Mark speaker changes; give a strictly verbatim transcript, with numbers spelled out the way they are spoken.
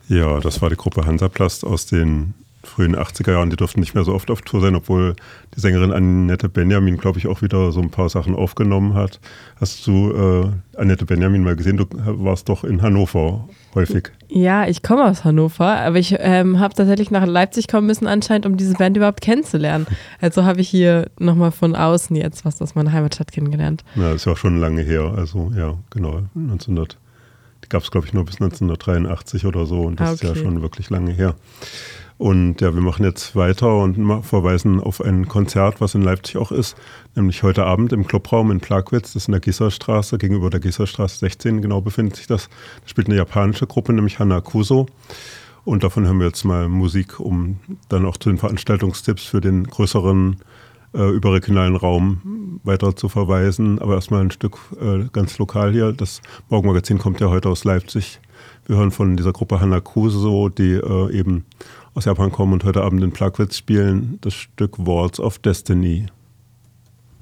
Speaker 1: Ja, das war die Gruppe Hansaplast aus den frühen achtziger Jahren. Die durften nicht mehr so oft auf Tour sein, obwohl die Sängerin Annette Benjamin, glaube ich, auch wieder so ein paar Sachen aufgenommen hat. Hast du äh, Annette Benjamin mal gesehen? Du warst doch in Hannover häufig.
Speaker 2: Ja, ich komme aus Hannover, aber ich ähm, habe tatsächlich nach Leipzig kommen müssen anscheinend, um diese Band überhaupt kennenzulernen. Also habe ich hier nochmal von außen jetzt was aus meiner Heimatstadt kennengelernt.
Speaker 1: Ja, ist ja auch schon lange her. Also ja, genau, neunzehnhundert. Die gab es, glaube ich, nur bis neunzehnhundertdreiundachtzig oder so und das okay. ist ja schon wirklich lange her. Und ja, wir machen jetzt weiter und verweisen auf ein Konzert, was in Leipzig auch ist, nämlich heute Abend im Clubraum in Plagwitz, das ist in der Gisserstraße, gegenüber der Gisserstraße sechzehn genau befindet sich das. Da spielt eine japanische Gruppe, nämlich Hanakuso. Und davon hören wir jetzt mal Musik, um dann auch zu den Veranstaltungstipps für den größeren äh, überregionalen Raum weiter zu verweisen. Aber erstmal ein Stück äh, ganz lokal hier. Das Morgenmagazin kommt ja heute aus Leipzig. Wir hören von dieser Gruppe Hanakuso, die äh, eben aus Japan kommen und heute Abend in Plagwitz spielen, das Stück Walls of Destiny.